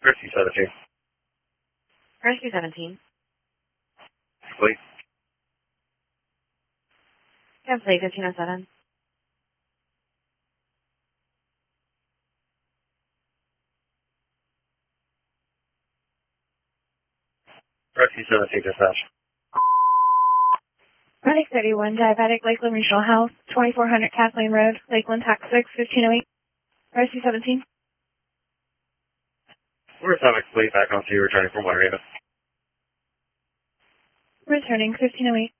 Rescue 17. Rescue 17. Please. Can play 1507. Rescue 17 dispatch. Medic 31, Diabetic, Lakeland Regional Health, 2400 Kathleen Road, Lakeland, Texas 1508. Rescue 17. We're Summit Fleet back on to you, returning from White Raven. Returning 1508.